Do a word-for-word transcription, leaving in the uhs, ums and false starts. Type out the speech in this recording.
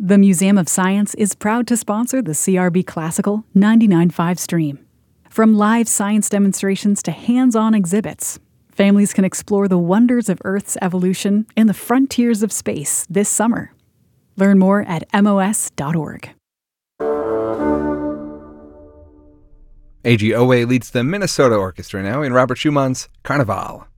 The Museum of Science is proud to sponsor the C R B Classical ninety-nine point five stream. From live science demonstrations to hands-on exhibits, families can explore the wonders of Earth's evolution and the frontiers of space this summer. Learn more at M O S dot org. A G Owe leads the Minnesota Orchestra now in Robert Schumann's Carnival.